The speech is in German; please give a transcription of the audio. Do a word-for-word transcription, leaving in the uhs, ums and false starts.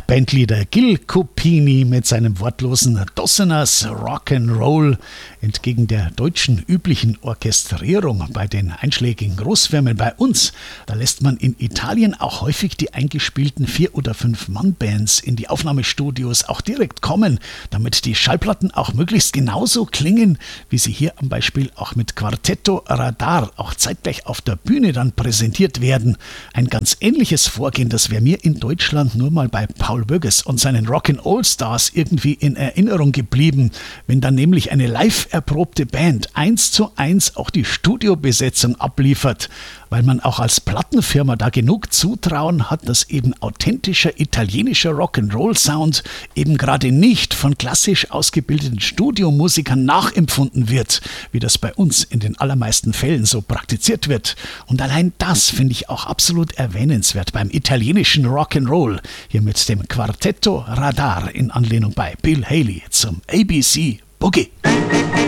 Bandleader Gil Cupini mit seinem wortlosen Dawsoners Rock'n'Roll. Entgegen der deutschen üblichen Orchestrierung bei den einschlägigen Großfirmen bei uns, da lässt man in Italien auch häufig die eingespielten Vier- oder Fünf-Mann-Bands in die Aufnahmestudios auch direkt kommen, damit die Schallplatten auch möglichst genauso klingen, wie sie hier am Beispiel auch mit Quartetto Radar auch zeitgleich auf der Bühne dann präsentiert werden. Ein ganz ähnliches Vorgehen, das wäre mir in Deutschland nur mal bei Paul Bürgers und seinen Rock'n'All Stars irgendwie in Erinnerung geblieben, wenn dann nämlich eine live erprobte Band eins zu eins auch die Studiobesetzung abliefert, weil man auch als Plattenfirma da genug Zutrauen hat, dass eben authentischer italienischer Rock'n'Roll-Sound eben gerade nicht von klassisch ausgebildeten Studiomusikern nachempfunden wird, wie das bei uns in den allermeisten Fällen so praktiziert wird. Und allein das finde ich auch absolut erwähnenswert beim italienischen Rock'n'Roll, hier mit dem Quartetto Radar in Anlehnung bei Bill Haley zum A B C Boogie.